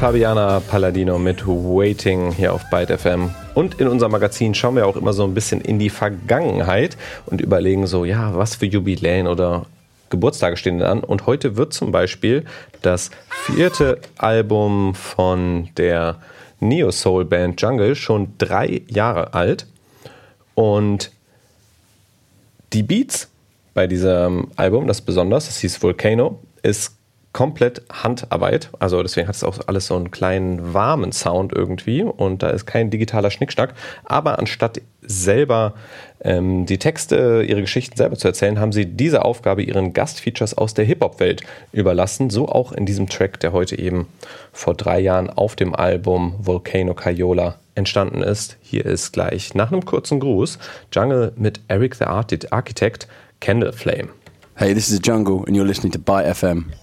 Fabiana Palladino mit Waiting hier auf Byte FM. Und in unserem Magazin schauen wir auch immer so ein bisschen in die Vergangenheit und überlegen so, ja, was für Jubiläen oder Geburtstage stehen denn an. Und heute wird zum Beispiel das 4. Album von der Neo-Soul-Band Jungle schon 3 Jahre alt. Und die Beats bei diesem Album, das besonders, das hieß Volcano, ist komplett Handarbeit. Also deswegen hat es auch alles so einen kleinen warmen Sound irgendwie und da ist kein digitaler Schnickschnack. Aber anstatt selber die Texte, ihre Geschichten selber zu erzählen, haben sie diese Aufgabe ihren Gastfeatures aus der Hip-Hop-Welt überlassen. So auch in diesem Track, der heute eben vor 3 Jahren auf dem Album Volcano Kayola entstanden ist. Hier ist gleich nach einem kurzen Gruß Jungle mit Eric the Architect, Candle Flame. Hey, this is Jungle and you're listening to Byte FM.